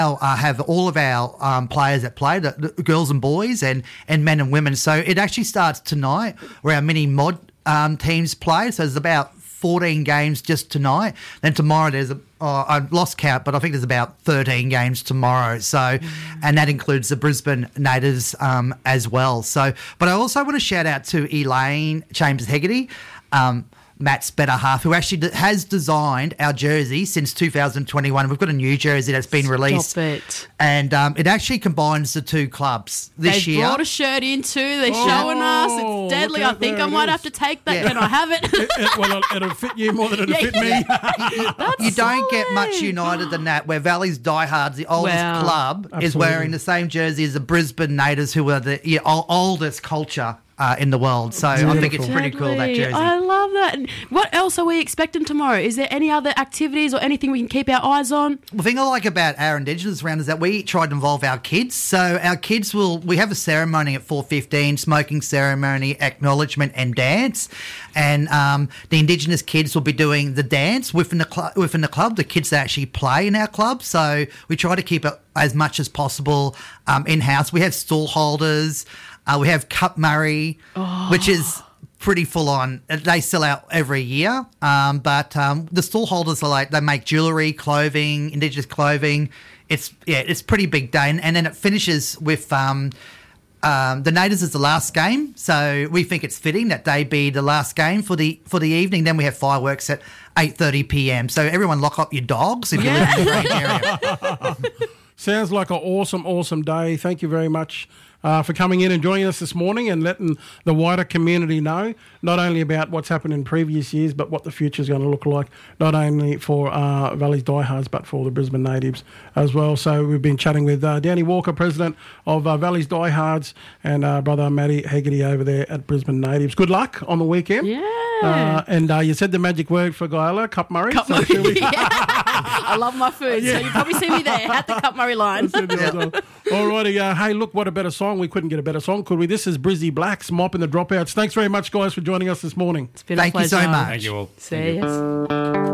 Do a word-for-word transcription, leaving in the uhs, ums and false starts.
Uh, have all of our um, players that play, the, the girls and boys and, and men and women. So it actually starts tonight where our mini mod um, teams play. So there's about fourteen games just tonight. Then tomorrow there's a, oh, I lost count, but I think there's about thirteen games tomorrow. So, mm. and that includes the Brisbane Natives um, as well. So, but I also want to shout out to Elaine Chambers Hegarty, um, Matt's better half, who actually has designed our jersey since two thousand twenty-one. We've got a new jersey that's been released. Stop it. And um, it actually combines the two clubs this They've year. They brought a shirt in too. They're oh, showing us. It's deadly. I think I might have to take that. Yeah. Can I have it? it, it well, it'll fit you more than it'll yeah, fit me. Yeah. You don't solid. get much United than that, where Valley's Diehards, the oldest wow. club, Absolutely. is wearing the same jersey as the Brisbane Natives, who are the yeah, oldest culture Uh, in the world. So Beautiful. I think it's pretty cool, that jersey. I love that. And what else are we expecting tomorrow? Is there any other activities or anything we can keep our eyes on? The thing I like about our Indigenous round is that we try to involve our kids. So our kids will, we have a ceremony at four fifteen, smoking ceremony, acknowledgement and dance. And um, the Indigenous kids will be doing the dance within the, cl- within the club, the kids that actually play in our club. So we try to keep it as much as possible um, in-house. We have stall holders. Uh, we have Cup Murray, oh. which is pretty full on. They sell out every year, um, but um, the stall holders are like, they make jewellery, clothing, Indigenous clothing. It's yeah, it's a pretty big day, and, and then it finishes with um, um, the Natives is the last game. So we think it's fitting that they be the last game for the for the evening. Then we have fireworks at eight thirty p.m. So everyone lock up your dogs if you yeah. live in the Grange area. Sounds like an awesome, awesome day. Thank you very much uh, for coming in and joining us this morning and letting the wider community know not only about what's happened in previous years, but what the future is going to look like, not only for uh, Valley's Diehards, but for the Brisbane Natives as well. So we've been chatting with uh, Danny Walker, President of uh, Valley's Diehards, and uh, brother Matty Hegarty over there at Brisbane Natives. Good luck on the weekend. Yeah. Uh, and uh, you said the magic word for Guyla, Cup Murray. Cup so Murray. shall we- Yeah. I love my food, Yeah. so you probably see me there at the Cup Murray line. All righty. Uh, hey, look, what a better song. We couldn't get a better song, could we? This is Brizzy Blacks, Mopping the Dropouts. Thanks very much, guys, for joining us this morning. It's been Thank a pleasure. you so much. Thank you all. See you.